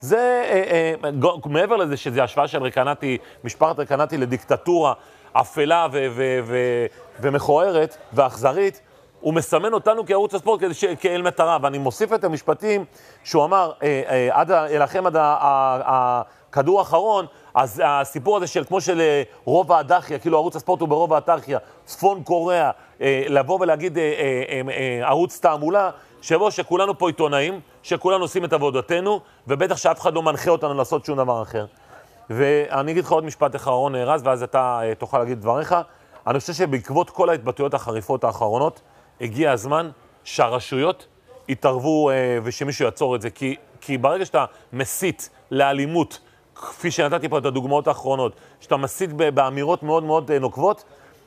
זה, מעבר לזה שזה השוואה של רקנטי, משפחת רקנטי לדיקטטורה אפלה ומכוערת ואכזרית, הוא מסמן אותנו כערוץ הספורט כאל מטרה, ואני מוסיף את המשפטים שהוא אמר, אלחם עד הכדור האחרון, אז הסיפור הזה של כמו של רובע הדחיה, כאילו ערוץ הספורט הוא ברובע הדחיה, צפון קוריאה, לבוא ולהגיד ערוץ תעמולה, שכולנו פה עיתונאים, שכולנו עושים את עבודתנו, ובטח שאף אחד לא מנחה אותנו לעשות שום דבר אחר. ואני אגיד לך עוד משפט אחרון, רז, ואז אתה תוכל להגיד דבריך. אני חושב שבעקבות כל ההתבטאויות החריפות האחרונות, הגיע הזמן שהרשויות יתערבו ושמישהו יעצור את זה, כי ברגע שאתה מסית לאלימות, כפי שנתתי פה את הדוגמאות האחרונות, שאתה מסית באמירות מאוד מאוד נוקבות,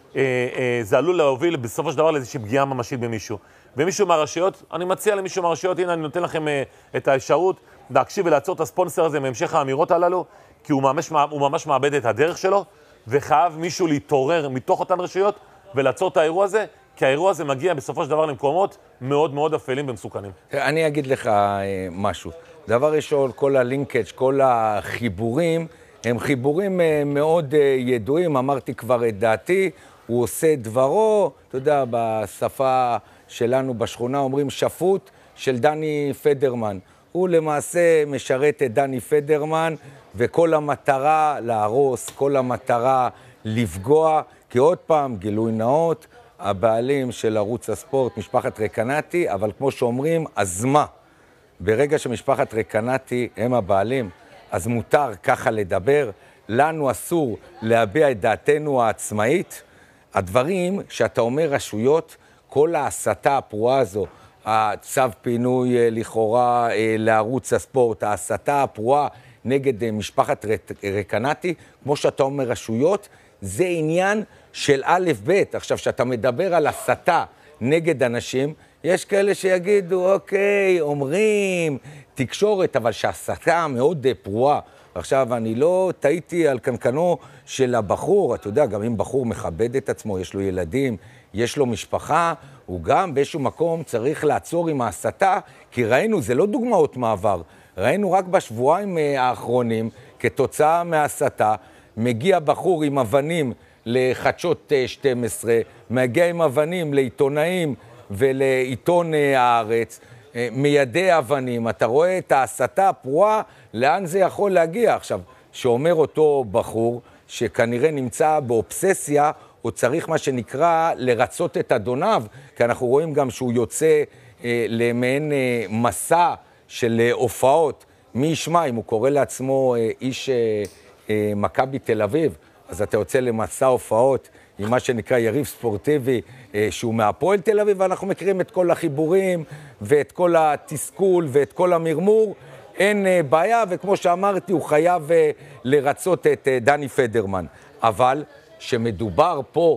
זה עלול להוביל בסופו של דבר לאיזושהי פגיעה ממשית במישהו. ומישהו מהרשויות, אני מציע למישהו מהרשויות, הנה אני נותן לכם את האפשרות להקשיב ולעצור את הספונסר הזה מהמשך האמירות הללו, כי הוא ממש מאבד את הדרך שלו, וחייב מישהו להתעורר מתוך אותן רשויות ולעצור את האירוע הזה, כי האירוע הזה מגיע בסופו של דבר למקומות מאוד מאוד אפלים ומסוכנים. אני אגיד לך משהו. דבר ראשון, כל הלינקג', כל החיבורים, הם חיבורים מאוד ידועים, אמרתי כבר את דעתי, הוא עושה דברו, אתה יודע, בשפה שלנו בשכונה אומרים שפוט של דני פדרמן. הוא למעשה משרת את דני פדרמן, וכל המטרה להרוס, כל המטרה לפגוע, כי עוד פעם, גילוי נאות, הבעלים של ערוץ הספורט, משפחת רקנטי, אבל כמו שאומרים, אז מה? ברגע שמשפחת רקנטי הם הבעלים, אז מותר ככה לדבר, לנו אסור להביע את דעתנו העצמאית. הדברים שאתה אומר רשויות, כל ההסתה הפרועה הזו, הצו פינוי לכאורה לערוץ הספורט, ההסתה הפרועה נגד משפחת רקנטי, כמו שאתה אומר רשויות, זה עניין של א' ב'. עכשיו, שאתה מדבר על הסתה נגד אנשים, יש כאלה שיגידו, אוקיי, אומרים, תקשורת, אבל שהסתה מאוד פרועה. עכשיו, אני לא טעיתי על קנקנו של הבחור, אתה יודע, גם אם בחור מכבד את עצמו, יש לו ילדים, יש לו משפחה, הוא גם באיזשהו מקום צריך לעצור עם ההסתה, כי ראינו, זה לא דוגמאות מעבר, ראינו רק בשבועיים האחרונים, כתוצאה מההסתה, מגיע בחור עם אבנים לחדשות 12, מגיע עם אבנים לעיתונאים ולעיתון הארץ, מיידי אבנים, אתה רואה את ההסתה הפרועה, לאן זה יכול להגיע? עכשיו, שאומר אותו בחור, שכנראה נמצא באובססיה, הוא צריך מה שנקרא לרצות את אדוניו, כי אנחנו רואים גם שהוא יוצא למעין מסע של הופעות. מי ישמע, אם הוא קורא לעצמו איש מכבי תל אביב, אז אתה יוצא למסע הופעות עם מה שנקרא יריב ספורטיבי, שהוא מהפועל תל אביב, ואנחנו מכירים את כל החיבורים ואת כל התסכול ואת כל המרמור, אין בעיה, וכמו שאמרתי, הוא חייב לרצות את דני פדרמן. אבל שמדובר פה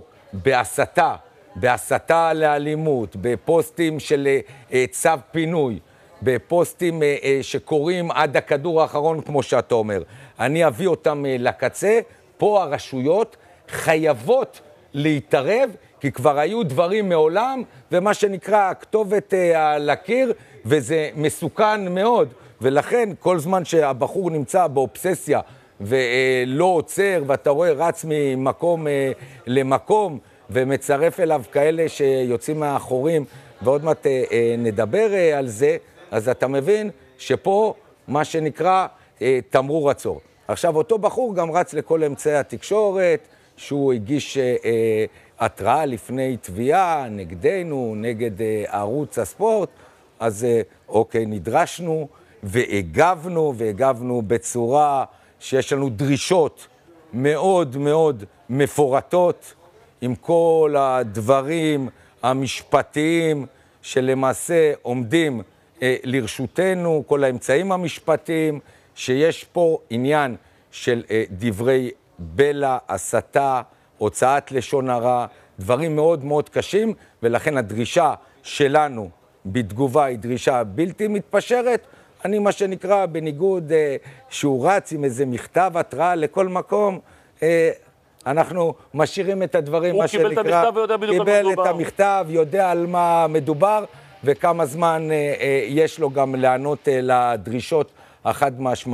בהסתה לאלימות, בפוסטים של צו פינוי, בפוסטים שקוראים עד הכדור האחרון, כמו שאתה אומר, אני אביא אותם לקצה, פה הרשויות חייבות להתערב, כי כבר היו דברים מעולם, ומה שנקרא הכתובת על הקיר, וזה מסוכן מאוד, ולכן כל זמן שהבחור נמצא באובססיה, ולא עוצר, ואתה רואה רץ ממקום למקום, ומצרף אליו כאלה שיוצאים מהאחורים, ועוד מעט נדבר על זה, אז אתה מבין שפה מה שנקרא תמרור עצור. עכשיו אותו בחור גם רץ לכל אמצעי התקשורת, שהוא הגיש התראה לפני תביעה נגדנו, נגד ערוץ הספורט, אז אוקיי, נדרשנו והגבנו בצורה שיש לנו דרישות מאוד מאוד מפורטות, עם כל הדברים המשפטיים שלמעשה עומדים לרשותנו, כל האמצעים המשפטיים, שיש פה עניין של דברי בלע, הסתה, הוצאת לשון הרע, דברים מאוד מאוד קשים, ולכן הדרישה שלנו בתגובה היא דרישה בלתי מתפשרת. אני מה שנקרא בניגוד שהוא רץ עם איזה מכתב התראה לכל מקום, אנחנו משאירים את הדברים, הוא קיבל את המכתב ויודע בדיוק על מה מדובר. קיבל את המכתב, יודע על מה מדובר, וכמה זמן יש לו גם לענות לדרישות החד משמעיות.